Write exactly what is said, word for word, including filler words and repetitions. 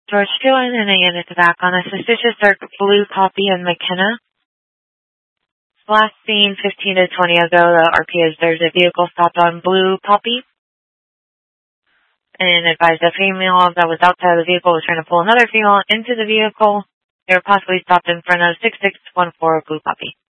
George two and then a unit back on a suspicious dark blue Poppy in McKenna. Last seen fifteen to twenty ago, the R P is there's a vehicle stopped on blue Poppy. And advised a female that was outside of the vehicle was trying to pull another female into the vehicle. They were possibly stopped in front of six six one four Blue Poppy.